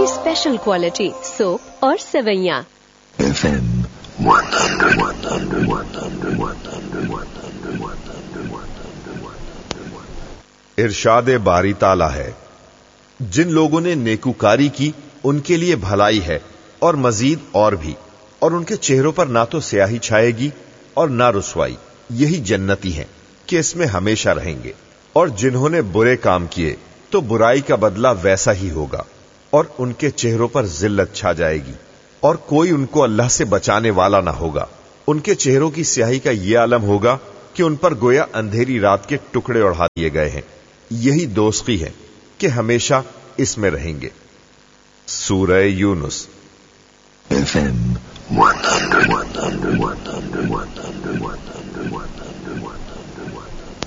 की special quality soap और सेवैयां। FM 100. इरशाद बारी ताला है, जिन लोगों ने नेकूकारी की उनके लिए भलाई है और मजीद और भी, और उनके चेहरों पर ना तो स्याही छाएगी और ना रुसवाई, यही जन्नती हैं कि इसमें हमेशा रहेंगे। और जिन्होंने बुरे काम किए तो बुराई का बदला वैसा ही होगा और उनके चेहरों पर जिल्लत छा जाएगी और कोई उनको अल्लाह से बचाने वाला ना होगा। उनके चेहरों की स्याही का यह आलम होगा कि उन पर गोया अंधेरी रात के टुकड़े उड़ा दिए गए हैं। यही दोस्ती है कि हमेशा इसमें रहेंगे। सूरह यूनुस। FM 100.